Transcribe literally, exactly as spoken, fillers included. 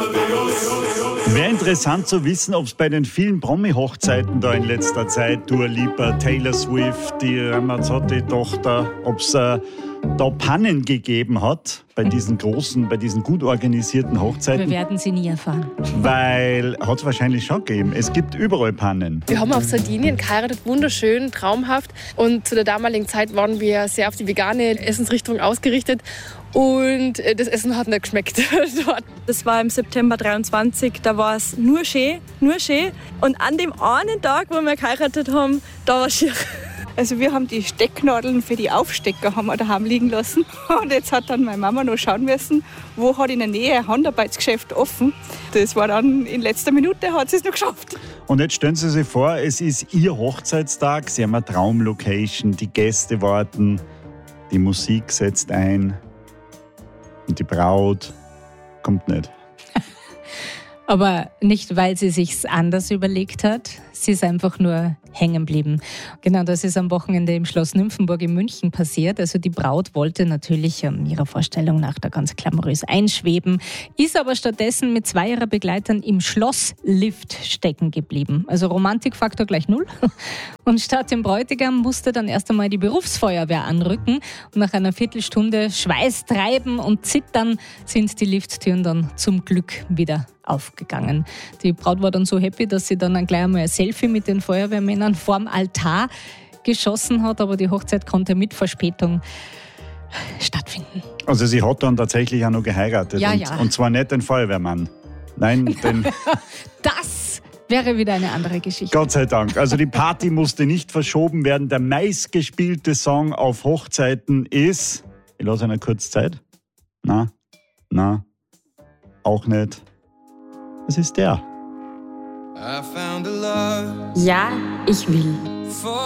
Wäre interessant zu wissen, ob es bei den vielen Promi-Hochzeiten da in letzter Zeit, Dua Lipa, Taylor Swift, die Ramazzotti-Tochter, ob es äh, da Pannen gegeben hat bei diesen großen, bei diesen gut organisierten Hochzeiten. Wir werden sie nie erfahren. Weil, hat es wahrscheinlich schon gegeben. Es gibt überall Pannen. Wir haben auf Sardinien geheiratet, wunderschön, traumhaft. Und zu der damaligen Zeit waren wir sehr auf die vegane Essensrichtung ausgerichtet. Und das Essen hat nicht geschmeckt dort. Das war im September dreiundzwanzig, da war es nur schön, nur schön. Und an dem einen Tag, wo wir geheiratet haben, da war es schier. Also wir haben die Stecknadeln für die Aufstecker haben wir daheim liegen lassen. Und jetzt hat dann meine Mama noch schauen müssen, wo hat in der Nähe ein Handarbeitsgeschäft offen. Das war dann in letzter Minute, hat sie es noch geschafft. Und jetzt stellen Sie sich vor, es ist Ihr Hochzeitstag, Sie haben eine Traumlocation, die Gäste warten, die Musik setzt ein und die Braut kommt nicht. Aber nicht, weil sie sich's anders überlegt hat. Sie ist einfach nur hängen geblieben. Genau, das ist am Wochenende im Schloss Nymphenburg in München passiert. Also die Braut wollte natürlich ähm, ihrer Vorstellung nach da ganz glamourös einschweben, ist aber stattdessen mit zwei ihrer Begleitern im Schlosslift stecken geblieben. Also Romantikfaktor gleich null. Und statt dem Bräutigam musste dann erst einmal die Berufsfeuerwehr anrücken. Und nach einer Viertelstunde Schweißtreiben und Zittern sind die Lifttüren dann zum Glück wieder aufgegangen. Die Braut war dann so happy, dass sie dann gleich einmal ein Selfie mit den Feuerwehrmännern vorm Altar geschossen hat, aber die Hochzeit konnte mit Verspätung stattfinden. Also sie hat dann tatsächlich auch noch geheiratet. Ja, und, ja. und zwar nicht den Feuerwehrmann. Nein, den... Das wäre wieder eine andere Geschichte. Gott sei Dank. Also die Party musste nicht verschoben werden. Der meistgespielte Song auf Hochzeiten ist... Ich lasse eine kurz Zeit. Na, na, auch nicht. Was ist der? Ja, ich will.